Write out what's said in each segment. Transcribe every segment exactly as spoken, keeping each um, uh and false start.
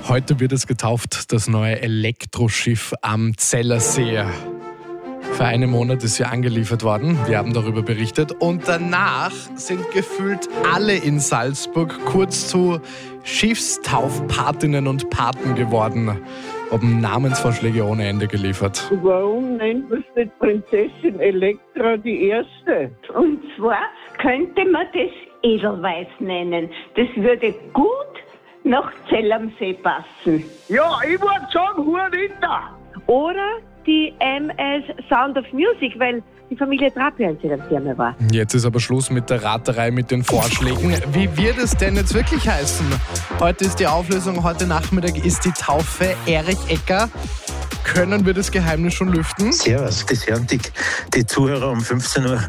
Heute wird es getauft, das neue Elektroschiff am Zellersee. Für einen Monat ist sie angeliefert worden, wir haben darüber berichtet. Und danach sind gefühlt alle in Salzburg kurz zu Schiffstaufpatinnen und Paten geworden. Haben Namensvorschläge ohne Ende geliefert. Warum nennt man es nicht Prinzessin Elektra die Erste? Und zwar könnte man das Edelweiß nennen. Das würde gut nach Zell am See passen. Ja, ich würde sagen, Juanita. Oder die M S Sound of Music, weil die Familie Trapp ja in Zell am See einmal war. Jetzt ist aber Schluss mit der Raterei, mit den Vorschlägen. Wie wird es denn jetzt wirklich heißen? Heute ist die Auflösung, heute Nachmittag ist die Taufe. Erich Ecker, können wir das Geheimnis schon lüften? Servus, das hören die, die Zuhörer um fünfzehn Uhr.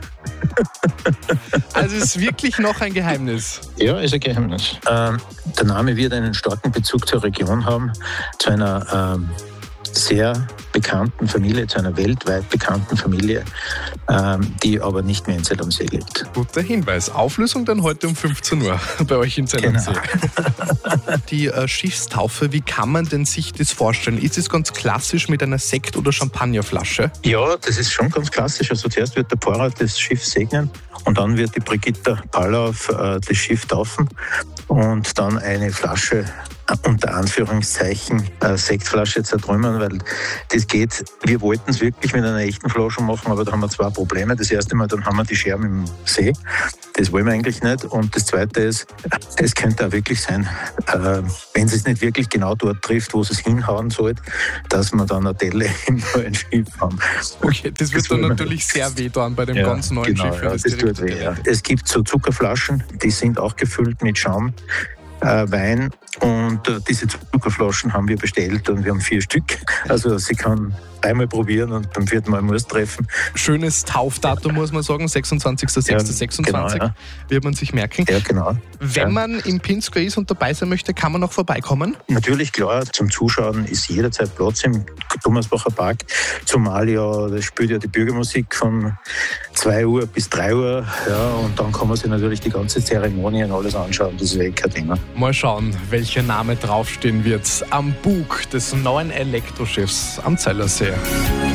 Also es ist wirklich noch ein Geheimnis? Ja, ist ein Geheimnis. Ähm, der Name wird einen starken Bezug zur Region haben, zu einer ähm, sehr bekannten Familie, zu einer weltweit bekannten Familie, ähm, die aber nicht mehr in Zell am See lebt. Guter Hinweis. Auflösung dann heute um fünfzehn Uhr bei euch in Zell am See. Genau. Die äh, Schiffstaufe, wie kann man denn sich das vorstellen? Ist es ganz klassisch mit einer Sekt- oder Champagnerflasche? Ja, das ist schon ganz klassisch. Also zuerst wird der Pfarrer das Schiff segnen und dann wird die Brigitta Pallauf äh, das Schiff taufen und dann eine Flasche unter Anführungszeichen eine Sektflasche zertrümmern, weil das geht, wir wollten es wirklich mit einer echten Flasche machen, aber da haben wir zwei Probleme. Das erste Mal, dann haben wir die Scherben im See, das wollen wir eigentlich nicht. Und das zweite ist, es könnte auch wirklich sein, äh, wenn es nicht wirklich genau dort trifft, wo es hinhauen soll, dass wir dann eine Delle im neuen Schiff haben. Okay, das wird das dann natürlich sehr weh tun bei dem ja, ganz neuen genau, Schiff. Ja, das tut weh, ja. Es gibt so Zuckerflaschen, die sind auch gefüllt mit Schaum. Äh, Wein und äh, diese Zuckerflaschen haben wir bestellt und wir haben vier Stück. Also sie kann einmal probieren und beim vierten Mal muss treffen. Schönes Taufdatum, muss man sagen, sechsundzwanzigster sechster sechsundzwanzig, genau, ja. Wird man sich merken. Ja, genau. Wenn ja. man im Pinsker ist und dabei sein möchte, kann man noch vorbeikommen? Natürlich, klar, zum Zuschauen ist jederzeit Platz im Thomasbacher Park, zumal ja, das spielt ja die Bürgermusik von zwei Uhr bis drei Uhr, ja, und dann kann man sich natürlich die ganze Zeremonie und alles anschauen, das ist eh kein Thema. Mal schauen, welcher Name draufstehen wird am Bug des neuen Elektroschiffs am Zellersee.